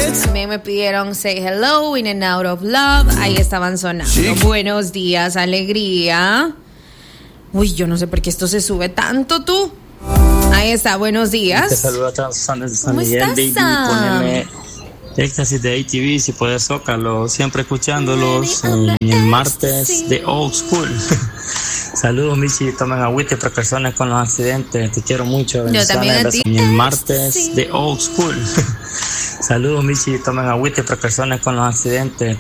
También me pidieron Say Hello, In and Out of Love. Ahí estaban sonando. Sí. Buenos días, alegría. Uy, yo no sé por qué esto se sube tanto, tú. Ahí está, buenos días. Te saluda a San de San Miguel, baby. Poneme Éxtasis de ATV, si puedes, Zócalo. Siempre escuchándolos en el martes de Old School. Saludos, Michi. Tomen agüita y precauciones con los accidentes. Te quiero mucho. Yo también a ti. En el martes de Old School. Saludos, Michi. Tomen agüita y precauciones con los accidentes.